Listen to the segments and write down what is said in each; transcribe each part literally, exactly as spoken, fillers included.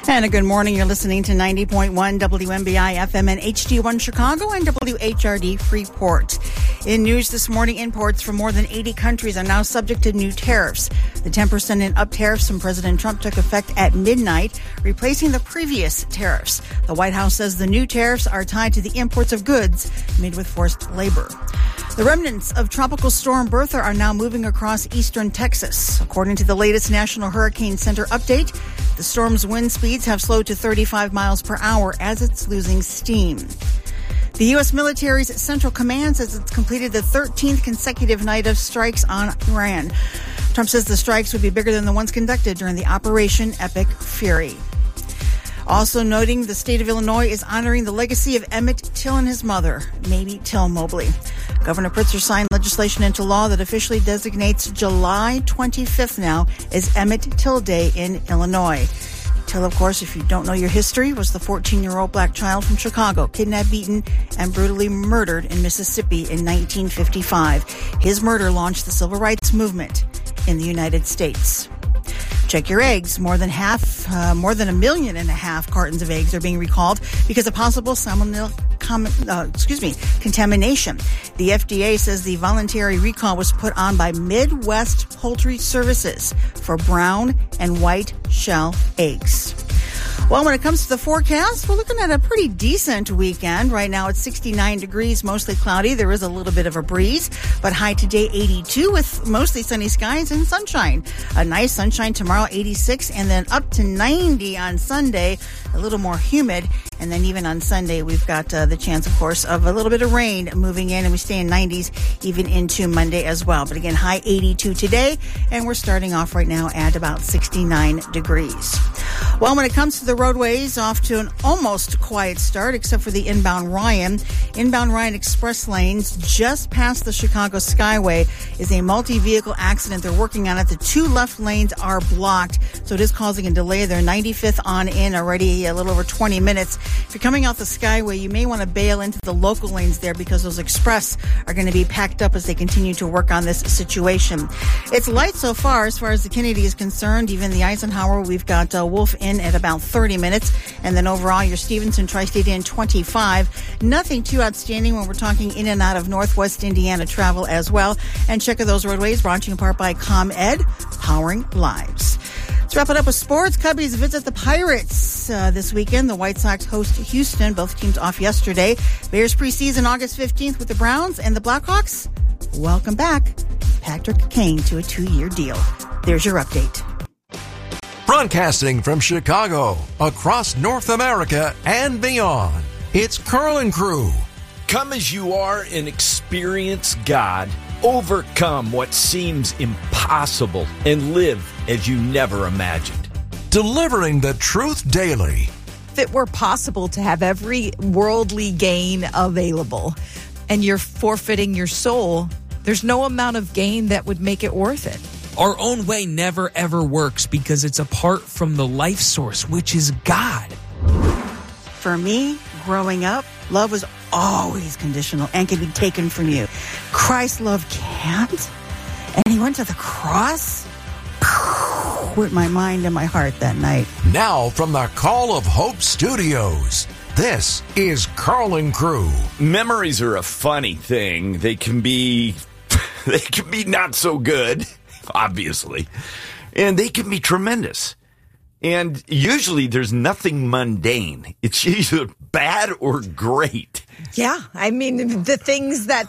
And a good morning. You're listening to ninety point one W M B I F M and H D one Chicago and W H R D Freeport. In news this morning, imports from more than eighty countries are now subject to new tariffs. The ten percent and up tariffs from President Trump took effect at midnight, replacing the previous tariffs. The White House says the new tariffs are tied to the imports of goods made with forced labor. The remnants of Tropical Storm Bertha are now moving across eastern Texas. According to the latest National Hurricane Center update, the storm's wind speeds have slowed to thirty-five miles per hour as it's losing steam. The U S military's Central Command says it's completed the thirteenth consecutive night of strikes on Iran. Trump says the strikes would be bigger than the ones conducted during the Operation Epic Fury. Also noting the state of Illinois is honoring the legacy of Emmett Till and his mother, Mamie Till Mobley. Governor Pritzker signed legislation into law that officially designates July twenty-fifth now as Emmett Till Day in Illinois. Till, of course, if you don't know your history, was the fourteen-year-old black child from Chicago, kidnapped, beaten, and brutally murdered in Mississippi in nineteen fifty-five. His murder launched the civil rights movement in the United States. Check your eggs. More than half, uh, more than a million and a half cartons of eggs are being recalled because of possible salmonella, com- uh, excuse me, contamination. The F D A says the voluntary recall was put on by Midwest Poultry Services for brown and white shell eggs. Well, when it comes to the forecast, we're looking at a pretty decent weekend. Right now it's sixty-nine degrees, mostly cloudy. There is a little bit of a breeze, but high today eighty-two with mostly sunny skies and sunshine. A nice sunshine tomorrow, eighty-six, and then up to ninety on Sunday, a little more humid. And then even on Sunday, we've got uh, the chance, of course, of a little bit of rain moving in, and we stay in nineties even into Monday as well. But again, high eighty-two today, and we're starting off right now at about sixty-nine degrees. Well, when it comes to the roadways, off to an almost quiet start, except for the inbound Ryan. Inbound Ryan Express lanes just past the Chicago Skyway is a multi-vehicle accident. They're working on it. The two left lanes are blocked, so it is causing a delay there. ninety-fifth on in already a little over twenty minutes. If you're coming out the Skyway, you may want to bail into the local lanes there because those express are going to be packed up as they continue to work on this situation. It's light so far as far as the Kennedy is concerned. Even the Eisenhower, we've got uh, Wolf in at about thirty minutes. And then overall, your Stevenson Tri-State in twenty-five. Nothing too outstanding when we're talking in and out of Northwest Indiana travel as well. And check out those roadways brought to you in part by ComEd, powering lives. Let's wrap it up with sports. Cubbies visit the Pirates uh, this weekend. The White Sox host Houston. Both teams off yesterday. Bears preseason August fifteenth with the Browns. And the Blackhawks, welcome back Patrick Kane to a two-year deal. There's your update. Broadcasting from Chicago, across North America and beyond, it's Curlin' Crew. Come as you are and experience God. Overcome what seems impossible and live as you never imagined. Delivering the truth daily. If it were possible to have every worldly gain available and you're forfeiting your soul, there's no amount of gain that would make it worth it. Our own way never, ever works because it's apart from the life source, which is God. For me, growing up, love was always conditional and can be taken from you. Christ's love can't. And he went to the cross with my mind and my heart that night. Now from the Call of Hope Studios, this is Curlin' Crew. Memories are a funny thing. They can be, they can be not so good, obviously, and they can be tremendous. And usually there's nothing mundane. It's either bad or great. Yeah, I mean, the things that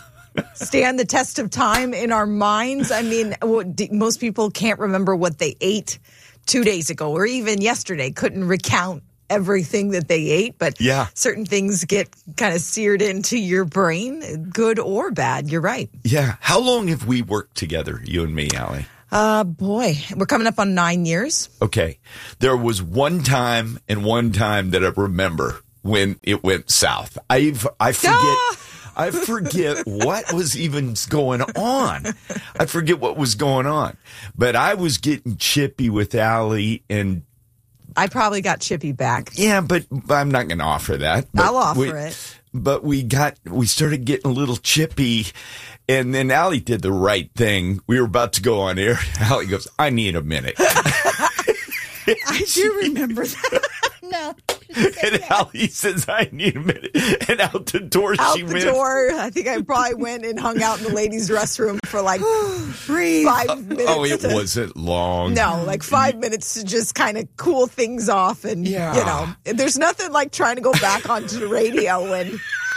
stand the test of time in our minds. I mean, most people can't remember what they ate two days ago or even yesterday. Couldn't recount everything that they ate, but yeah. Certain things get kind of seared into your brain, good or bad. You're right. Yeah. How long have we worked together, you and me, Allie? Uh, boy, we're coming up on nine years. Okay. There was one time and one time that I remember when it went south. I've, I forget, ah! I forget what was even going on. I forget what was going on, but I was getting chippy with Allie and I probably got chippy back. Yeah, but I'm not going to offer that. But I'll offer we, it. But we got, we started getting a little chippy. And then Allie did the right thing. We were about to go on air. Allie goes, I need a minute. I do remember that. No. And Allie says, I need a minute. And out the door out she the went. door. I think I probably went and hung out in the ladies' restroom for like Breathe. five minutes. Oh, it to, wasn't long. No, like five minutes to just kind of cool things off. And, Yeah. you know, there's nothing like trying to go back onto the radio when...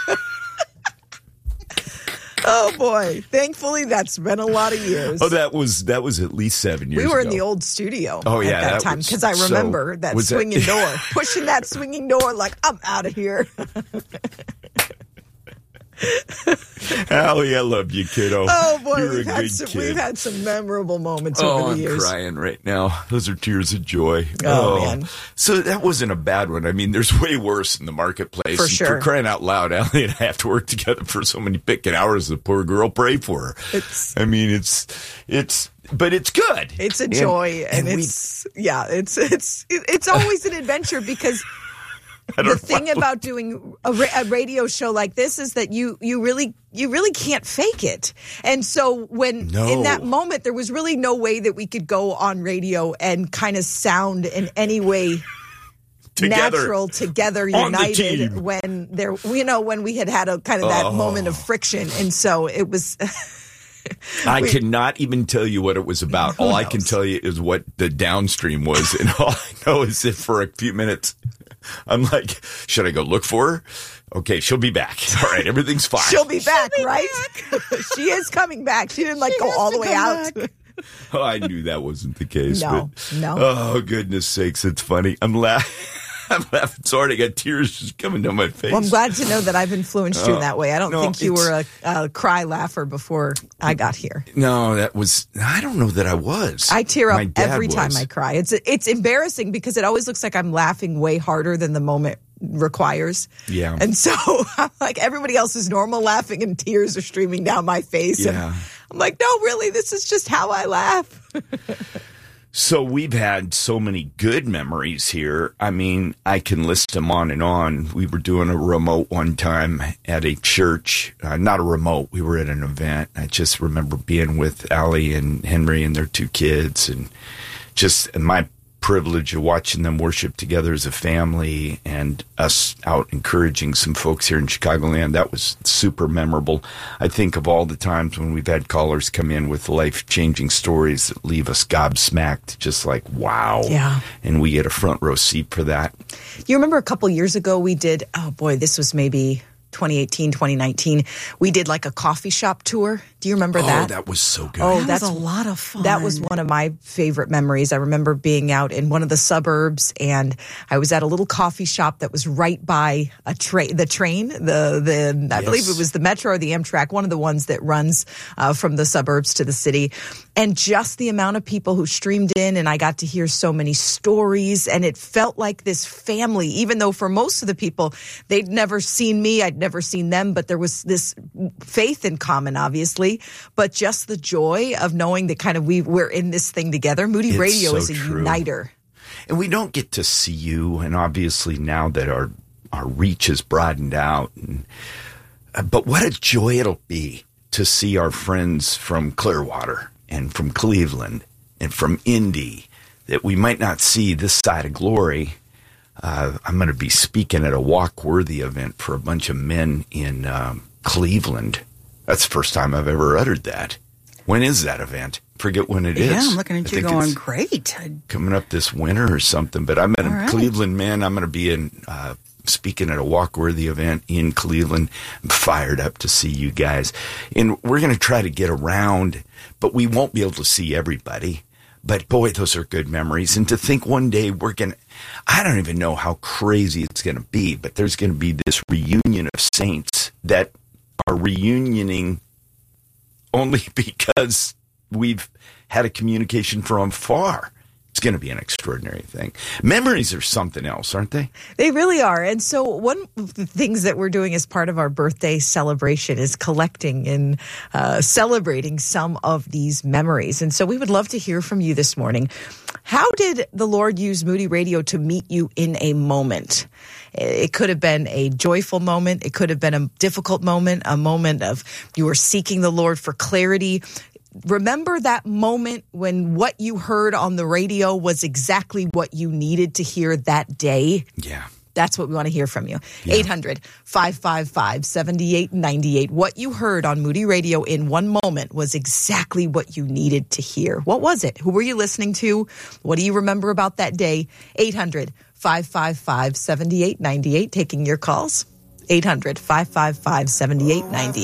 Oh, boy. Thankfully, that's been a lot of years. Oh, that was that was at least seven years We were ago. in the old studio Oh, yeah, at that, that time was because I so- remember that was that- swinging door, pushing that swinging door like, I'm out of here. Allie, I love you, kiddo. Oh, boy. You're We've a had, good some, kid. we've had some memorable moments Oh, over the I'm years. crying right now. Those are tears of joy. Oh, man. So that wasn't a bad one. I mean, there's way worse in the marketplace. For And sure. For crying out loud, Allie and I have to work together for so many picking hours. The poor girl, pray for her. It's- I mean, it's, it's, but it's good. It's a And- joy, and, and we- it's yeah, it's it's it's always an adventure because I don't the thing know. about doing a, ra- a radio show like this is that you you really you really can't fake it. And so when No. in that moment there was really no way that we could go on radio and kind of sound in any way Together. natural together On the united team. when there you know when we had had a kind of that Oh. moment of friction, and so it was I cannot even tell you what it was about. Who All I can knows? tell you is what the downstream was. And all I know is that for a few minutes, I'm like, should I go look for her? Okay, she'll be back. All right, everything's fine. she'll be back, right? She is coming back. She didn't like She go has all to the way come out. back. Oh, I knew that wasn't the case. No, but, no. Oh, goodness sakes, it's funny. I'm laughing. I'm laughing so hard I got tears just coming down my face. Well, I'm glad to know that I've influenced you in that way. I don't no, think you it's- were a, a cry laugher before I got here. No, that was, I don't know that I was. I tear My up dad every time was. I cry. It's it's embarrassing because it always looks like I'm laughing way harder than the moment requires. Yeah. And so I'm like, everybody else is normal laughing and tears are streaming down my face. And Yeah. I'm like, no, really, this is just how I laugh. So we've had so many good memories here. I mean, I can list them on and on. We were doing a remote one time at a church. Uh, not a remote. We were at an event. I just remember being with Allie and Henry and their two kids, and just my privilege of watching them worship together as a family, and us out encouraging some folks here in Chicagoland. That was super memorable. I think of all the times when we've had callers come in with life-changing stories that leave us gobsmacked, just like, wow. Yeah. And we get a front row seat for that. You remember a couple years ago we did, oh boy, this was maybe twenty eighteen, twenty nineteen. We did like a coffee shop tour. Do you remember that? Oh, that was so good. Oh, That that's was a lot of fun. That was one of my favorite memories. I remember being out in one of the suburbs, and I was at a little coffee shop that was right by a train. The train, the the I Yes. believe it was the Metro or the Amtrak, one of the ones that runs uh, from the suburbs to the city. And just the amount of people who streamed in, and I got to hear so many stories, and it felt like this family. Even though for most of the people, they'd never seen me, I'd never seen them, but there was this faith in common, obviously. But just the joy of knowing that kind of we we're in this thing together. Moody It's Radio so is a true. uniter. And we don't get to see you, and obviously now that our our reach has broadened out, and, uh, but what a joy it'll be to see our friends from Clearwater and from Cleveland and from Indy that we might not see this side of glory. Uh, I'm going to be speaking at a Walk Worthy event for a bunch of men in um, Cleveland. That's the first time I've ever uttered that. When is that event? Forget when it is. Yeah, I'm looking I at you think going, it's great. I- coming up this winter or something. But I'm at a All right. Cleveland, man. I'm going to be in uh, speaking at a Walk Worthy event in Cleveland. I'm fired up to see you guys. And we're going to try to get around, but we won't be able to see everybody. But boy, those are good memories. And to think one day we're going to, I don't even know how crazy it's going to be, but there's going to be this reunion of saints that are reunioning only because we've had a communication from afar. It's going to be an extraordinary thing. Memories are something else, aren't they? They really are. And so one of the things that we're doing as part of our birthday celebration is collecting and uh, celebrating some of these memories. And so we would love to hear from you this morning. How did the Lord use Moody Radio to meet you in a moment? It could have been a joyful moment. It could have been a difficult moment, a moment of you were seeking the Lord for clarity. remember that moment when what you heard on the radio was exactly what you needed to hear that day? Yeah. That's what we want to hear from you. Yeah. eight hundred, five five five, seven eight nine eight. What you heard on Moody Radio in one moment was exactly what you needed to hear. What was it? Who were you listening to? What do you remember about that day? eight hundred, five five five, seven eight nine eight. Taking your calls. eight hundred, five five five, seven eight nine eight.